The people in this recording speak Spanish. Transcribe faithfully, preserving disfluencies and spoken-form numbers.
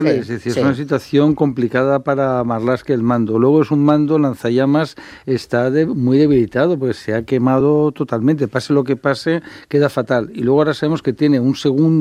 Es Sí, decir, es una sí. situación complicada para Marlaska el mando. Luego es un mando lanzallamas, está de- muy debilitado, pues se ha quemado totalmente. Pase lo que pase, queda fatal. Y luego ahora sabemos que tiene un segundo